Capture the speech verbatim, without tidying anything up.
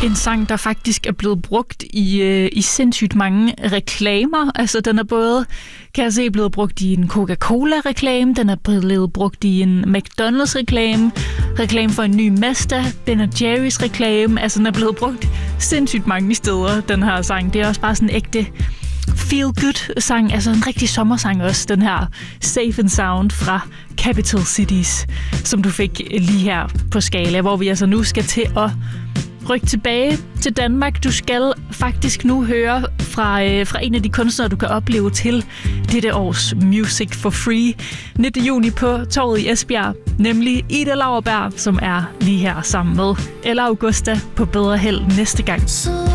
En sang, der faktisk er blevet brugt i, øh, i sindssygt mange reklamer. Altså, den er både, kan jeg se, blevet brugt i en Coca-Cola-reklame, den er blevet brugt i en McDonald's-reklame, reklame for en ny Mazda, Ben og Jerry's reklame. Altså, den er blevet brugt sindssygt mange steder, den her sang. Det er også bare sådan en ægte feel-good-sang, altså en rigtig sommersang også, den her Safe and Sound fra Capital Cities, som du fik lige her på Skala, hvor vi altså nu skal til at rykke tilbage til Danmark. Du skal faktisk nu høre fra, øh, fra en af de kunstnere, du kan opleve til dette års Music for Free nittende juni på Torvet i Esbjerg, nemlig Ida Lauerberg, som er lige her sammen med Ella Augusta på Bedre Held næste gang.